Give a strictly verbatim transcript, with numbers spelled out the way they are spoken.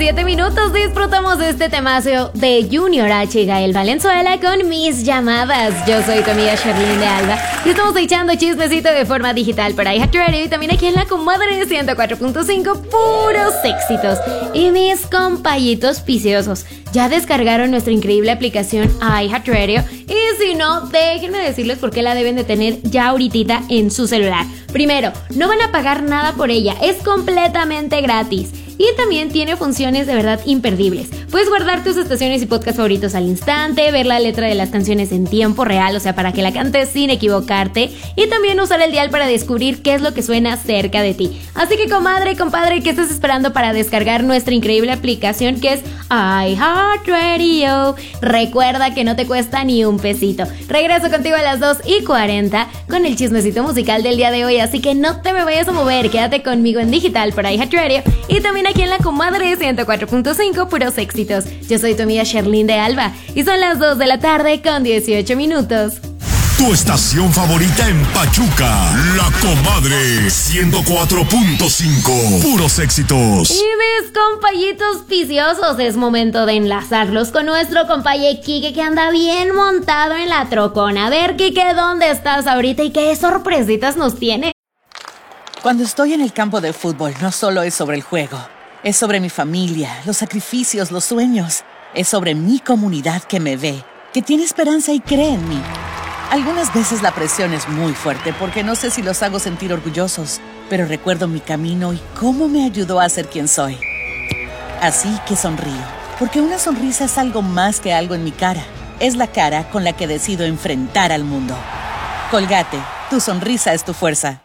siete minutos. Disfrutamos de este temazo de Junior H y Gael Valenzuela con Mis Llamadas. Yo soy tu amiga Sherlyn de Alba y estamos echando chismecito de forma digital para iHeartRadio y también aquí en la comadre ciento cuatro punto cinco, puros éxitos. Y mis compañitos viciosos, ya descargaron nuestra increíble aplicación iHeartRadio y si no, déjenme decirles por qué la deben de tener ya ahorita en su celular. Primero, no van a pagar nada por ella, es completamente gratis. Y también tiene funciones de verdad imperdibles. Puedes guardar tus estaciones y podcasts favoritos al instante, ver la letra de las canciones en tiempo real, o sea, para que la cantes sin equivocarte, y también usar el dial para descubrir qué es lo que suena cerca de ti. Así que, comadre, compadre, ¿qué estás esperando para descargar nuestra increíble aplicación que es iHeartRadio? Recuerda que no te cuesta ni un pesito. Regreso contigo a las dos y cuarenta con el chismecito musical del día de hoy, así que no te me vayas a mover, quédate conmigo en digital para iHeartRadio y también aquí en la comadre ciento cuatro punto cinco, puros éxitos. Yo soy tu amiga Sherlyn de Alba y son las dos de la tarde con dieciocho minutos. Tu estación favorita en Pachuca, La Comadre ciento cuatro punto cinco, puros éxitos. Y mis compañitos viciosos, es momento de enlazarlos con nuestro compañero Quique, que anda bien montado en la trocona. A ver, Quique, ¿dónde estás ahorita y qué sorpresitas nos tiene? Cuando estoy en el campo de fútbol, no solo es sobre el juego. Es sobre mi familia, los sacrificios, los sueños. Es sobre mi comunidad que me ve, que tiene esperanza y cree en mí. Algunas veces la presión es muy fuerte porque no sé si los hago sentir orgullosos, pero recuerdo mi camino y cómo me ayudó a ser quien soy. Así que sonrío, porque una sonrisa es algo más que algo en mi cara. Es la cara con la que decido enfrentar al mundo. Colgate, tu sonrisa es tu fuerza.